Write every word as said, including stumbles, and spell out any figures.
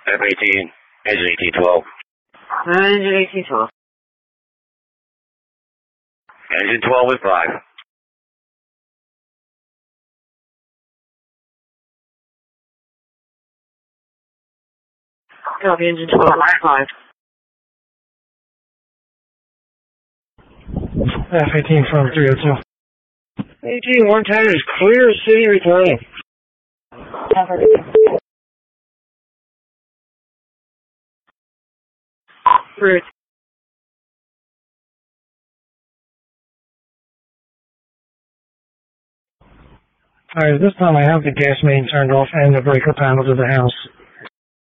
F eighteen, engine eighteen twelve. Uh, engine eighteen twelve. Engine twelve with five. Copy, engine twelve with five. F eighteen from three oh two. eighteen, one ten is clear, city returning. Three. Alright, this time I have the gas main turned off and the breaker panel to the house.